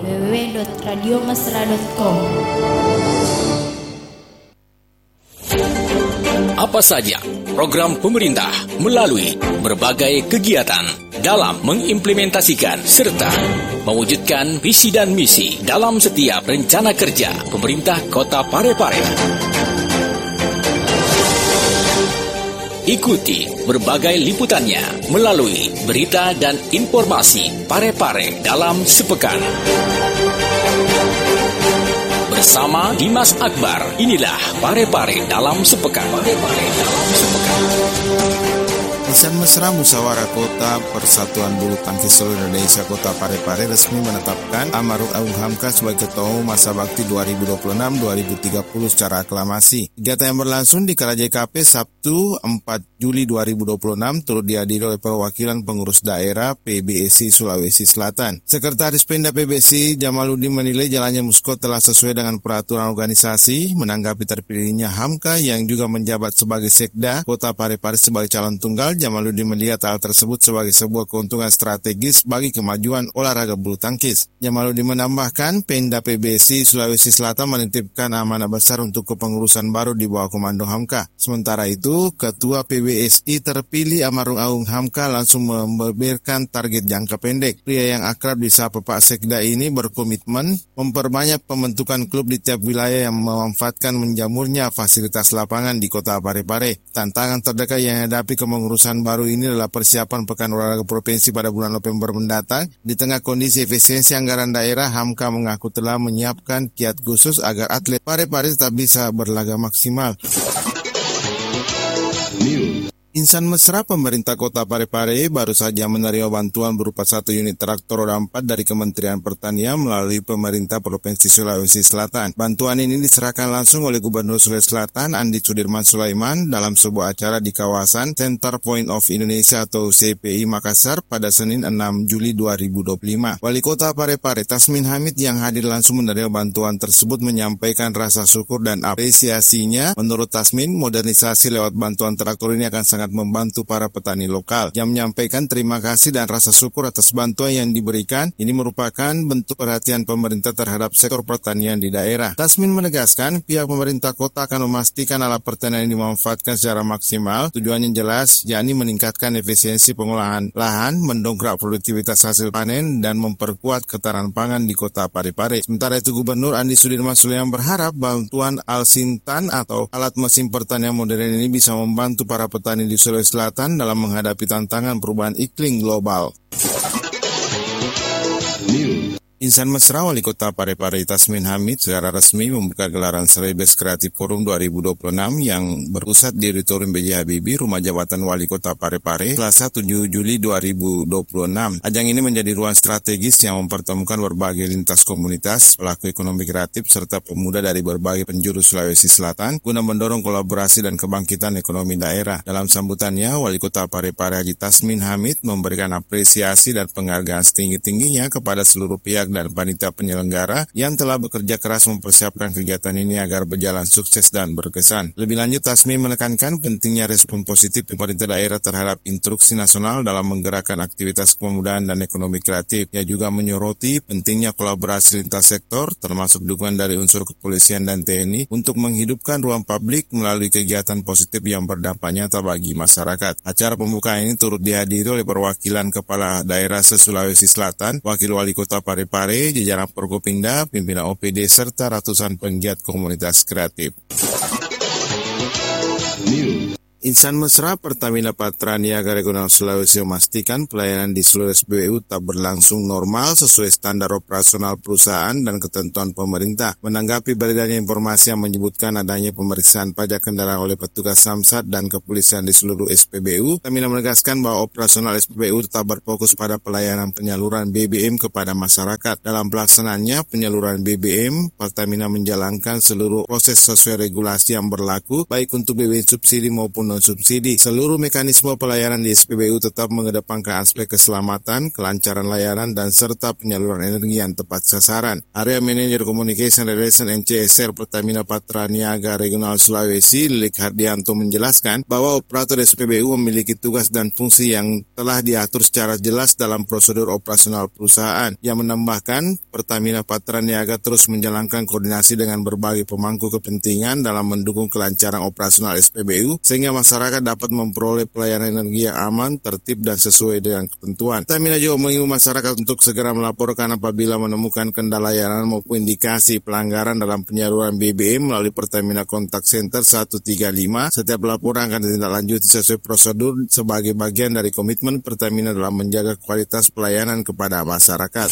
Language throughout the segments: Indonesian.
www.radiomesra.com. Apa saja program pemerintah melalui berbagai kegiatan dalam mengimplementasikan serta mewujudkan visi dan misi dalam setiap rencana kerja pemerintah Kota Parepare. Ikuti berbagai liputannya melalui berita dan informasi Parepare dalam sepekan. Bersama Dimas Akbar, inilah Parepare dalam sepekan. Parepare dalam sepekan. Insan Mesra Musyawarah Kota Persatuan Bulu Tangkis Seluruh Indonesia Kota Parepare resmi menetapkan Almarhum Agung Hamka sebagai Ketua Umum Masa Bakti 2026-2030 secara aklamasi. Kegiatan yang berlangsung di KJKP Sabtu 4 Juli 2026 turut dihadiri oleh perwakilan pengurus daerah PBSI Sulawesi Selatan. Sekretaris Pemda PBSI Jamaluddin menilai jalannya Muskot telah sesuai dengan peraturan organisasi. Menanggapi terpilihnya Hamka yang juga menjabat sebagai Sekda Kota Parepare sebagai calon tunggal, Jamaluddin melihat hal tersebut sebagai sebuah keuntungan strategis bagi kemajuan olahraga bulu tangkis. Jamaluddin menambahkan, Pemda PBSI Sulawesi Selatan menitipkan amanah besar untuk kepengurusan baru di bawah komando Hamka. Sementara itu, Ketua PBSI terpilih almarhum Agung Hamka langsung membeberkan target jangka pendek. Pria yang akrab disapa Pak Sekda ini berkomitmen memperbanyak pembentukan klub di tiap wilayah yang memanfaatkan menjamurnya fasilitas lapangan di Kota Parepare. Tantangan terdekat yang dihadapi kepengurusan baru ini adalah persiapan Pekan Olahraga Provinsi pada bulan November mendatang. Di tengah kondisi efisiensi anggaran daerah, Hamka mengaku telah menyiapkan kiat khusus agar atlet Parepare tetap bisa berlaga maksimal. Insan Mesra pemerintah Kota Parepare baru saja menerima bantuan berupa 1 unit traktor roda 4 dari Kementerian Pertanian melalui pemerintah Provinsi Sulawesi Selatan. Bantuan ini diserahkan langsung oleh Gubernur Sulawesi Selatan Andi Sudirman Sulaiman dalam sebuah acara di kawasan Center Point of Indonesia atau CPI Makassar pada Senin 6 Juli 2025. Wali Kota Parepare Tasmin Hamid yang hadir langsung menerima bantuan tersebut menyampaikan rasa syukur dan apresiasinya. Menurut Tasmin, modernisasi lewat bantuan traktor ini akan sangat membantu para petani lokal. Yang menyampaikan terima kasih dan rasa syukur atas bantuan yang diberikan. Ini merupakan bentuk perhatian pemerintah terhadap sektor pertanian di daerah. Tasmin menegaskan pihak pemerintah kota akan memastikan alat pertanian dimanfaatkan secara maksimal. Tujuannya jelas, yakni meningkatkan efisiensi pengolahan lahan, mendongkrak produktivitas hasil panen, dan memperkuat ketahanan pangan di Kota Parepare. Sementara itu, Gubernur Andi Sudirman Sulaiman berharap bantuan Alsintan atau alat mesin pertanian modern ini bisa membantu para petani di Sulawesi Selatan dalam menghadapi tantangan perubahan iklim global. Insan Mesra Wali Kota Parepare Tasmin Hamid secara resmi membuka gelaran Celebes Creative Forum 2026 yang berpusat di Auditorium B.J. Habibie, Rumah Jabatan Wali Kota Parepare, Selasa 7 Juli 2026. Ajang ini menjadi ruang strategis yang mempertemukan berbagai lintas komunitas, pelaku ekonomi kreatif, serta pemuda dari berbagai penjuru Sulawesi Selatan guna mendorong kolaborasi dan kebangkitan ekonomi daerah. Dalam sambutannya, Wali Kota Parepare Haji Tasmin Hamid memberikan apresiasi dan penghargaan setinggi-tingginya kepada seluruh pihak dan panitia penyelenggara yang telah bekerja keras mempersiapkan kegiatan ini agar berjalan sukses dan berkesan. Lebih lanjut, Tasmin menekankan pentingnya respon positif pemerintah daerah terhadap instruksi nasional dalam menggerakkan aktivitas kepemudaan dan ekonomi kreatif. Ia juga menyoroti pentingnya kolaborasi lintas sektor, termasuk dukungan dari unsur kepolisian dan TNI untuk menghidupkan ruang publik melalui kegiatan positif yang berdampak nyata bagi masyarakat. Acara pembukaan ini turut dihadiri oleh perwakilan kepala daerah se-Sulawesi Selatan, Wakil Wali Kota Parepare, jajaran Forkopimda, pimpinan OPD, serta ratusan penggiat komunitas kreatif. Insan Mesra Pertamina Patraniaga Regional Sulawesi memastikan pelayanan di seluruh SPBU tetap berlangsung normal sesuai standar operasional perusahaan dan ketentuan pemerintah. Menanggapi beredarnya informasi yang menyebutkan adanya pemeriksaan pajak kendaraan oleh petugas Samsat dan kepolisian di seluruh SPBU, Pertamina menegaskan bahwa operasional SPBU tetap berfokus pada pelayanan penyaluran BBM kepada masyarakat. Dalam pelaksanaannya penyaluran BBM, Pertamina menjalankan seluruh proses sesuai regulasi yang berlaku, baik untuk BBM subsidi maupun non-subsidi. Seluruh mekanisme pelayanan di SPBU tetap mengedepankan aspek keselamatan, kelancaran layanan, dan serta penyaluran energi yang tepat sasaran. Area Manager Communication Relation NCSR Pertamina Patra Niaga Regional Sulawesi, Lilik Hardianto menjelaskan bahwa operator SPBU memiliki tugas dan fungsi yang telah diatur secara jelas dalam prosedur operasional perusahaan. Yang menambahkan, Pertamina Patra Niaga terus menjalankan koordinasi dengan berbagai pemangku kepentingan dalam mendukung kelancaran operasional SPBU sehingga masyarakat dapat memperoleh pelayanan energi yang aman, tertib, dan sesuai dengan ketentuan. Pertamina juga mengimbau masyarakat untuk segera melaporkan apabila menemukan kendala layanan maupun indikasi pelanggaran dalam penyaluran BBM melalui Pertamina Contact Center 135. Setiap laporan akan ditindaklanjuti sesuai prosedur sebagai bagian dari komitmen Pertamina dalam menjaga kualitas pelayanan kepada masyarakat.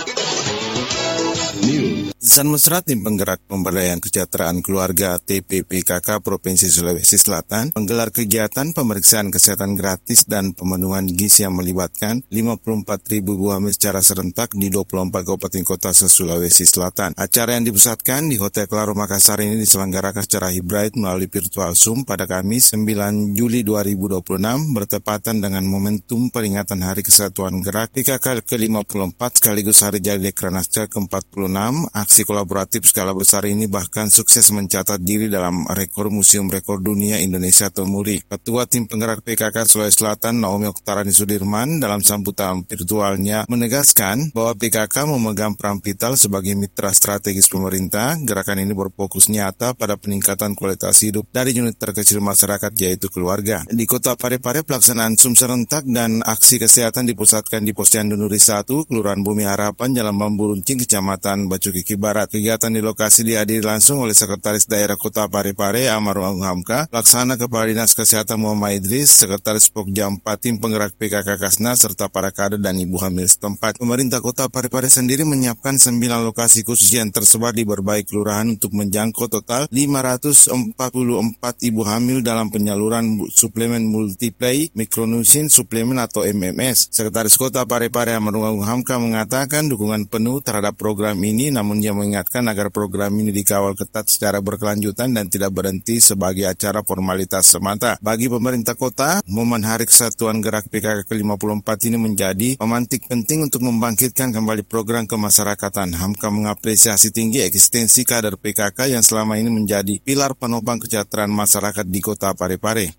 Insan Mesra Tim Penggerak Pemberdayaan Kesejahteraan Keluarga TPPKK Provinsi Sulawesi Selatan menggelar kegiatan pemeriksaan kesehatan gratis dan pemenuhan gizi yang melibatkan 54.000 ibu hamil secara serentak di 24 kabupaten kota se-Sulawesi Selatan. Acara yang dipusatkan di Hotel Claro Makassar ini diselenggarakan secara hibrid melalui virtual Zoom pada Kamis 9 Juli 2026 bertepatan dengan momentum peringatan Hari Kesatuan Gerak PKK ke-54 sekaligus Hari Jadi Dekranasda ke-46. Aksi kolaboratif skala besar ini bahkan sukses mencatat diri dalam rekor Museum Rekor Dunia Indonesia atau MURI. Ketua Tim Penggerak PKK Sulawesi Selatan Naomi Oktarani Sudirman dalam sambutan virtualnya menegaskan bahwa PKK memegang peran vital sebagai mitra strategis pemerintah. Gerakan ini berfokus nyata pada peningkatan kualitas hidup dari unit terkecil masyarakat yaitu keluarga. Di Kota Parepare pelaksanaan Zoom serentak dan aksi kesehatan dipusatkan di Posyandu Nuri 1, Kelurahan Bumi Harapan, Jalan Bambu Runcing, Kecamatan Bacukiki Barat. Kegiatan di lokasi dihadiri langsung oleh Sekretaris Daerah Kota Parepare Amaru Hamka, Pelaksana Kepala Dinas Kesehatan Muhammad Idris, Sekretaris Pokja 4 Tim Penggerak PKK Kasna, serta para kader dan ibu hamil setempat. Pemerintah Kota Parepare sendiri menyiapkan 9 lokasi khusus yang tersebar di berbagai kelurahan untuk menjangkau total 544 ibu hamil dalam penyaluran suplemen multiplay mikronutrien suplemen atau MMS. Sekretaris Kota Parepare Amaru Hamka mengatakan dukungan penuh terhadap program ini, namun ia mengingatkan agar program ini dikawal ketat secara berkelanjutan dan tidak berhenti sebagai acara formalitas semata. Bagi pemerintah kota, momen Hari Kesatuan Gerak PKK ke-54 ini menjadi pemantik penting untuk membangkitkan kembali program kemasyarakatan. Hamka mengapresiasi tinggi eksistensi kader PKK yang selama ini menjadi pilar penopang kesejahteraan masyarakat di Kota Parepare.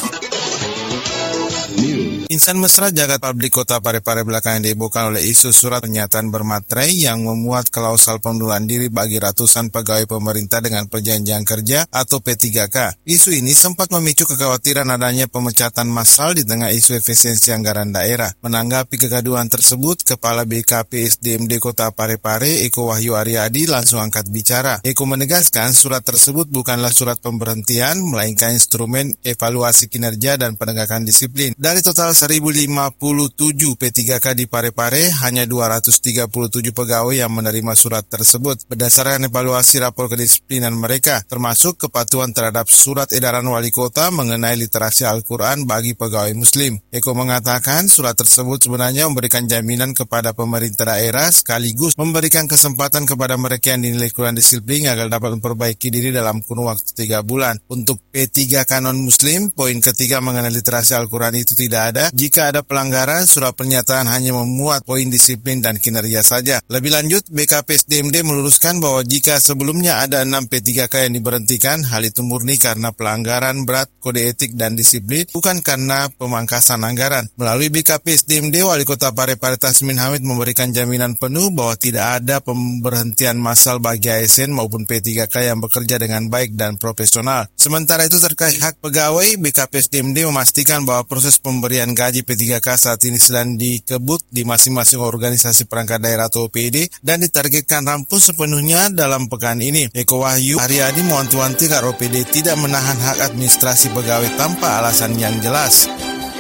Insan Mesra Jagat Publik Kota Parepare belakangan dihebohkan oleh isu surat pernyataan bermaterai yang memuat klausal pengunduran diri bagi ratusan pegawai pemerintah dengan perjanjian kerja atau P3K. Isu ini sempat memicu kekhawatiran adanya pemecatan massal di tengah isu efisiensi anggaran daerah. Menanggapi kegaduhan tersebut, Kepala BKP SDMD Kota Parepare Eko Wahyu Aryadi langsung angkat bicara. Eko menegaskan surat tersebut bukanlah surat pemberhentian, melainkan instrumen evaluasi kinerja dan penegakan disiplin. Dari total 1057 P3K di Parepare, hanya 237 pegawai yang menerima surat tersebut berdasarkan evaluasi rapor kedisiplinan mereka, termasuk kepatuhan terhadap surat edaran wali kota mengenai literasi Al-Quran bagi pegawai muslim. Eko mengatakan surat tersebut sebenarnya memberikan jaminan kepada pemerintah daerah sekaligus memberikan kesempatan kepada mereka yang dinilai kurang disiplin agar dapat memperbaiki diri dalam kurun waktu 3 bulan. Untuk P3K non-muslim, poin ketiga mengenai literasi Al-Quran itu tidak ada. Jika ada pelanggaran, surat pernyataan hanya memuat poin disiplin dan kinerja saja. Lebih lanjut, BKP SDMD meluruskan bahwa jika sebelumnya ada 6 P3K yang diberhentikan, hal itu murni karena pelanggaran berat kode etik dan disiplin, bukan karena pemangkasan anggaran. Melalui BKP SDMD, Wali Kota Parepare Tasmin Hamid memberikan jaminan penuh bahwa tidak ada pemberhentian massal bagi ASN maupun P3K yang bekerja dengan baik dan profesional. Sementara itu terkait hak pegawai, BKP SDMD memastikan bahwa proses pemberian gaji P3K saat ini sedang dikebut di masing-masing organisasi perangkat daerah atau OPD dan ditargetkan rampung sepenuhnya dalam pekan ini. Eko Wahyu Aryadi mewanti-wanti agar OPD tidak menahan hak administrasi pegawai tanpa alasan yang jelas.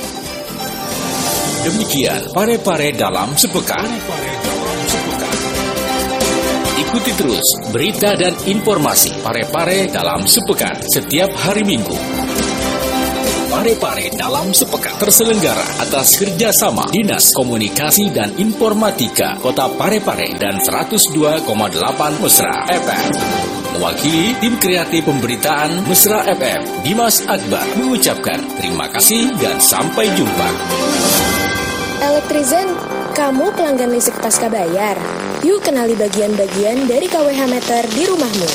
Demikian Parepare dalam sepekan. Ikuti terus berita dan informasi Parepare dalam sepekan setiap hari Minggu. Parepare dalam sepekan terselenggara atas kerjasama Dinas Komunikasi dan Informatika Kota Parepare dan 102,8 Mesra FM. Mewakili tim kreatif pemberitaan Mesra FM, Dimas Akbar mengucapkan terima kasih dan sampai jumpa. Elektrizen, kamu pelanggan listrik pasca bayar. Yuk kenali bagian-bagian dari KWH meter di rumahmu.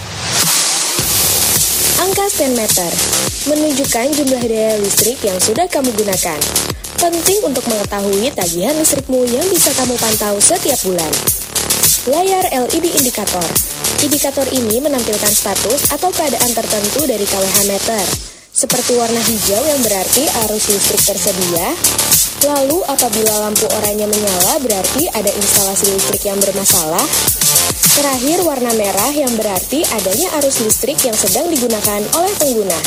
Angka stand meter menunjukkan jumlah daya listrik yang sudah kamu gunakan. Penting untuk mengetahui tagihan listrikmu yang bisa kamu pantau setiap bulan. Layar LED indikator. Indikator ini menampilkan status atau keadaan tertentu dari KWH meter, seperti warna hijau yang berarti arus listrik tersedia. Lalu apabila lampu oranye menyala berarti ada instalasi listrik yang bermasalah. Terakhir warna merah yang berarti adanya arus listrik yang sedang digunakan oleh pengguna.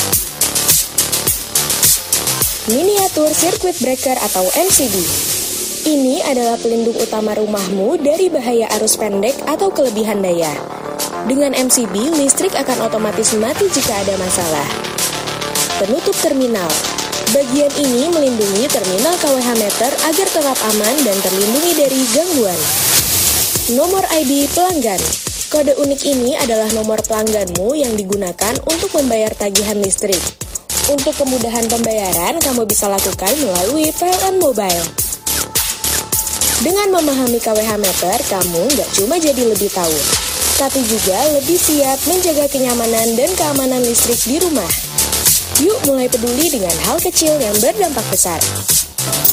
Miniatur Circuit Breaker atau MCB. Ini adalah pelindung utama rumahmu dari bahaya arus pendek atau kelebihan daya. Dengan MCB, listrik akan otomatis mati jika ada masalah. Penutup terminal. Bagian ini melindungi terminal KWH meter agar tetap aman dan terlindungi dari gangguan. Nomor ID pelanggan. Kode unik ini adalah nomor pelangganmu yang digunakan untuk membayar tagihan listrik. Untuk kemudahan pembayaran, kamu bisa lakukan melalui PLN Mobile. Dengan memahami KWH meter, kamu nggak cuma jadi lebih tahu, tapi juga lebih siap menjaga kenyamanan dan keamanan listrik di rumah. Yuk mulai peduli dengan hal kecil yang berdampak besar.